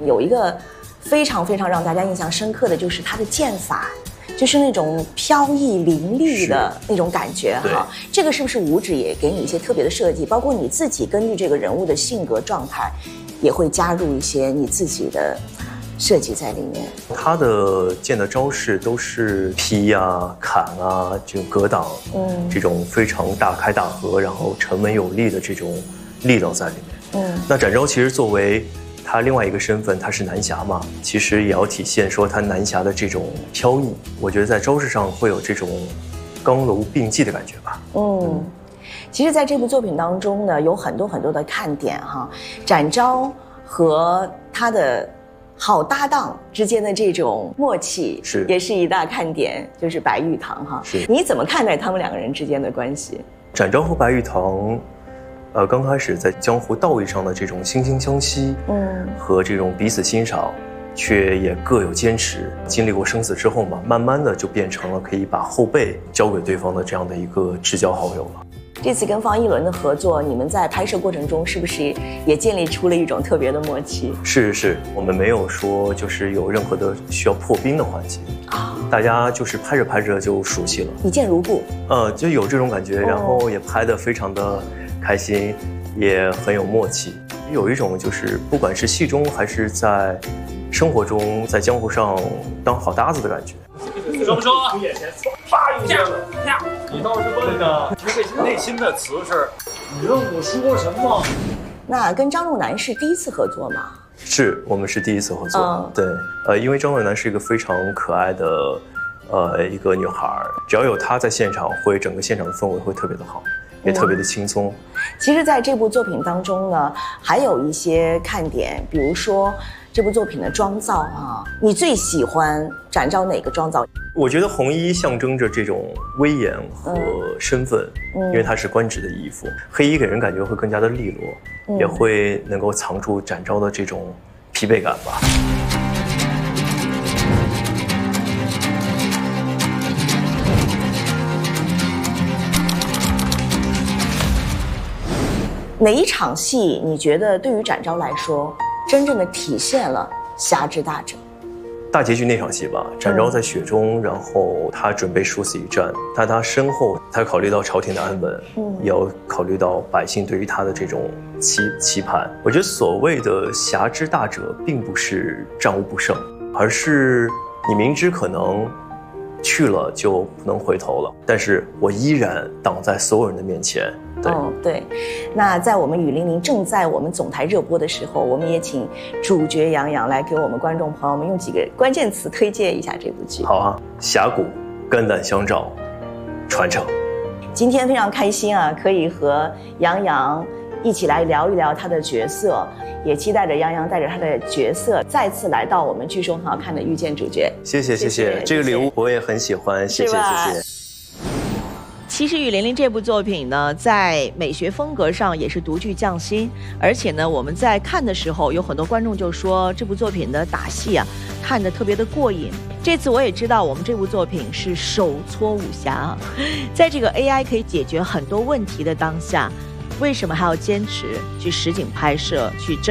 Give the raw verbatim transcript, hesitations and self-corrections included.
有一个非常非常让大家印象深刻的就是他的剑法。就是那种飘逸凌厉的那种感觉哈，这个是不是武指也给你一些特别的设计？包括你自己根据这个人物的性格状态，也会加入一些你自己的设计在里面。 他的剑的招式都是劈啊、砍啊、就格挡，嗯，这种非常大开大合，然后沉稳有力的这种力道在里面。嗯，那展昭其实作为他另外一个身份，他是南侠嘛，其实也要体现说他南侠的这种飘逸。我觉得在招式上会有这种刚柔并济的感觉吧。 嗯，其实在这部作品当中呢，有很多很多的看点哈。展昭和他的好搭档之间的这种默契，是也是一大看点，就是白玉堂哈。是，你怎么看待他们两个人之间的关系？ 展昭和白玉堂。呃，刚开始在江湖道义上的这种惺惺相惜，嗯，和这种彼此欣赏，却也各有坚持。经历过生死之后嘛，慢慢的就变成了可以把后背交给对方的这样的一个至交好友了。 这次跟方一伦的合作，你们在拍摄过程中是不是也建立出了一种特别的默契？ 是是，我们没有说就是有任何的需要破冰的环节啊，大家就是拍着拍着就熟悉了， 一见如故。 呃，就有这种感觉，然后也拍得非常的开心，也很有默契。有一种就是不管是戏中还是在生活中，在江湖上当好搭子的感觉。 怎么说？眼前啪一下子，啪！你倒是问的，这内心的词是，你问我说什么？ 那跟张若楠是第一次合作吗？ 是我们是第一次合作。嗯、对，呃，因为张若楠是一个非常可爱的，呃，一个女孩，只要有她在现场，会整个现场的氛围会特别的好。也特别的轻松、嗯。 其实，在这部作品当中呢，还有一些看点，比如说这部作品的妆造啊，你最喜欢展昭哪个妆造？ 我觉得红衣象征着这种威严和身份，嗯、因为它是官职的衣服；黑衣给人感觉会更加的利落，嗯、也会能够藏住展昭的这种疲惫感吧。 哪一场戏你觉得对于展昭来说，真正的体现了侠之大者？ 大结局那场戏吧，展昭在雪中，嗯、然后他准备殊死一战，但他身后，他考虑到朝廷的安稳，嗯，也要考虑到百姓对于他的这种期期盼。我觉得所谓的侠之大者，并不是战无不胜，而是你明知可能去了就不能回头了，但是我依然挡在所有人的面前。对哦， 对，那在我们雨霖铃正在我们总台热播的时候，我们也请主角杨洋来给我们观众朋友们用几个关键词推荐一下这部剧。 好啊，侠骨、肝胆相照、传承。 今天非常开心啊，可以和杨洋一起来聊一聊他的角色，也期待着杨洋带着他的角色再次来到我们据说很好看的遇见主角。 谢谢谢谢，这个礼物我也很喜欢，谢谢谢谢。 其实《雨霖铃》这部作品呢，在美学风格上也是独具匠心，而且呢，我们在看的时候，有很多观众就说这部作品的打戏啊，看得特别的过瘾。这次我也知道，我们这部作品是手搓武侠，在这个 A I 可以解决很多问题的当下，为什么还要坚持去实景拍摄去？